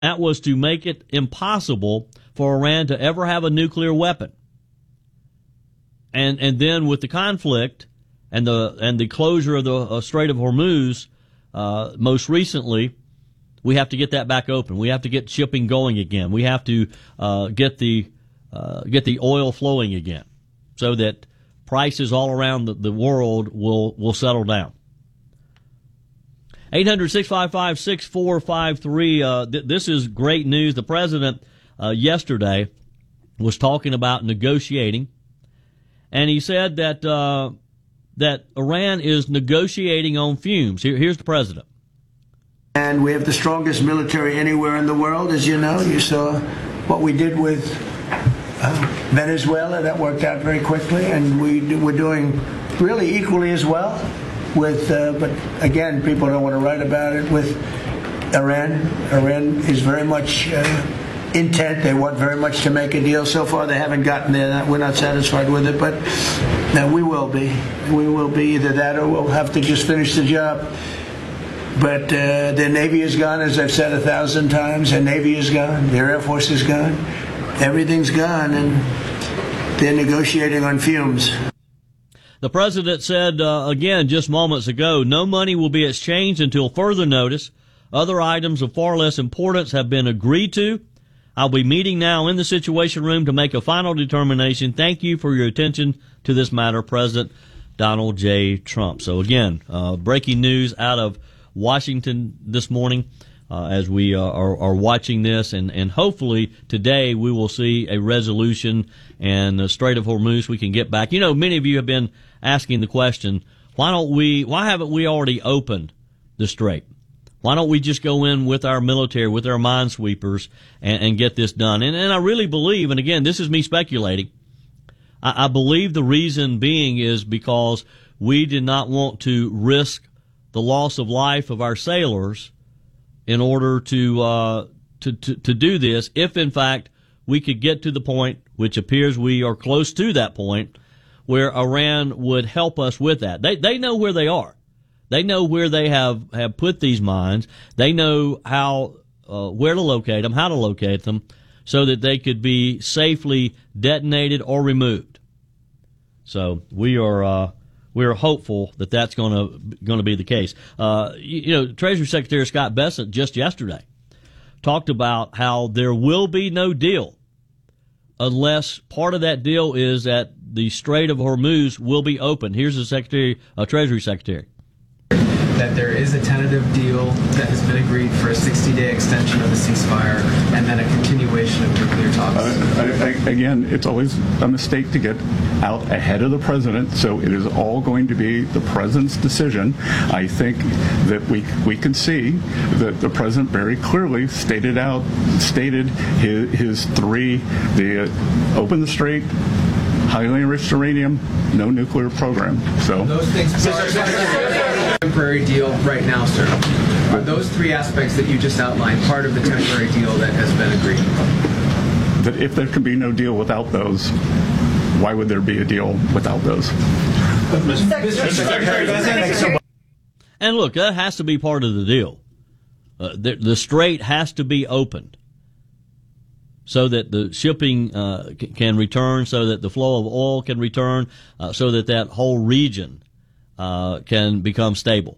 That was to make it impossible for Iran to ever have a nuclear weapon. And then with the conflict and the closure of the Strait of Hormuz, most recently, we have to get that back open. We have to get shipping going again. We have to get the oil flowing again, so that prices all around the world will settle down. 800-655-6453. This is great news. The president yesterday was talking about negotiating, and he said that that Iran is negotiating on fumes. Here's the president. And we have the strongest military anywhere in the world, as you know. You saw what we did with Venezuela. That worked out very quickly, and we're doing really equally as well with, but again, people don't want to write about it, with Iran. Iran is very much intent. They want very much to make a deal. So far, they haven't gotten there. We're not satisfied with it, but now we will be. We will be either that or we'll have to just finish the job. But their Navy is gone, as I've said 1,000 times. Their Navy is gone. Their Air Force is gone. Everything's gone, and they're negotiating on fumes. The president said, again, just moments ago, no money will be exchanged until further notice. Other items of far less importance have been agreed to. I'll be meeting now in the Situation Room to make a final determination. Thank you for your attention to this matter, President Donald J. Trump. So again, breaking news out of Washington this morning as we are watching this, and hopefully today we will see a resolution and the Strait of Hormuz we can get back. You know, many of you have been asking the question, why haven't we already opened the strait? Why don't we just go in with our military, with our minesweepers, and get this done? And I really believe, and again, this is me speculating, I believe the reason being is because we did not want to risk the loss of life of our sailors in order to do this, if in fact we could get to the point, which appears we are close to that point, where Iran would help us with that. They know where they are. They know where they have put these mines. They know how where to locate them, how to locate them, so that they could be safely detonated or removed. So we are hopeful that that's going to be the case. Treasury Secretary Scott Bessent just yesterday talked about how there will be no deal unless part of that deal is that the Strait of Hormuz will be open. Here's the Treasury Secretary. That there is a tentative deal that has been agreed for a 60-day extension of the ceasefire and then a continuation of nuclear talks. Again, it's always a mistake to get out ahead of the president, so it is all going to be the president's decision. I think that we can see that the president very clearly stated his three: open the strait, highly enriched uranium, no nuclear program. So those things. Temporary deal right now, sir. Are those three aspects that you just outlined part of the temporary deal that has been agreed? That if there can be no deal without those, why would there be a deal without those? And look, that has to be part of the deal. The strait has to be opened so that the shipping can return, so that the flow of oil can return, so that whole region can become stable.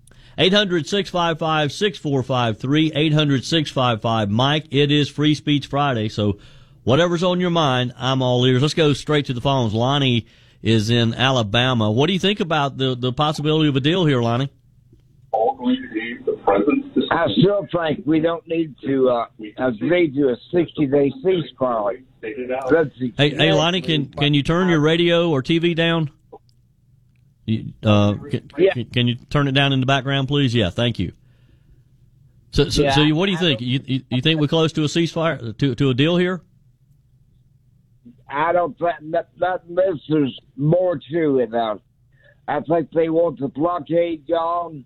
800-655-6453, 800-655-MIKE. It is Free Speech Friday, so whatever's on your mind, I'm all ears. Let's go straight to the phones. Lonnie is in Alabama. What do you think about the possibility of a deal here, Lonnie? All going to be the president's decision. I still think we don't need to agree to a 60-day ceasefire. Hey, Lonnie, can you turn your radio or TV down? Can you turn it down in the background, please? Yeah, thank you. So what do you think? You think we're close to a ceasefire, to a deal here? I don't think that this is more to it. I think they want the blockade gone.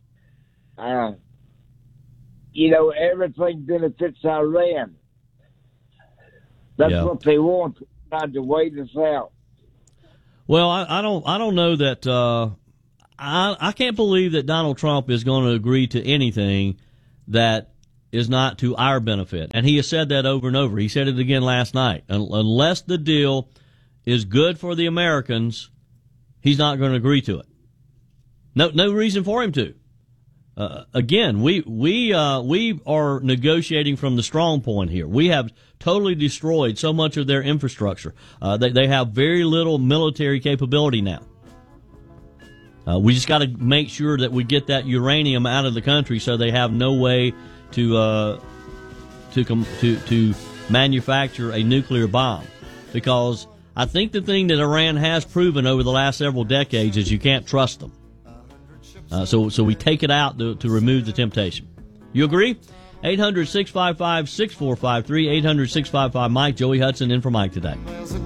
Everything benefits Iran. That's what they want. Trying to wait us out. Well, I don't know that. I can't believe that Donald Trump is going to agree to anything that is not to our benefit. And he has said that over and over. He said it again last night. Unless the deal is good for the Americans, he's not going to agree to it. No reason for him to. Again, we are negotiating from the strong point here. We have totally destroyed so much of their infrastructure. They have very little military capability now. We just got to make sure that we get that uranium out of the country so they have no way to manufacture a nuclear bomb. Because I think the thing that Iran has proven over the last several decades is you can't trust them. So we take it out to remove the temptation. You agree? 800-655-6453, 800-655-MIKE. Joey Hudson in for Mike today.